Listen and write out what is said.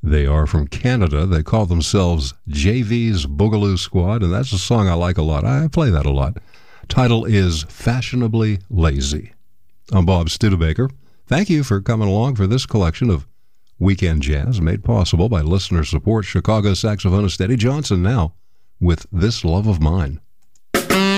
They are from Canada. They call themselves JV's Boogaloo Squad, and that's a song I like a lot. I play that a lot. Title is Fashionably Lazy. I'm Bob Studebaker. Thank you for coming along for this collection of Weekend Jazz made possible by listener support. Chicago saxophonist Eddie Johnson now with This Love of Mine.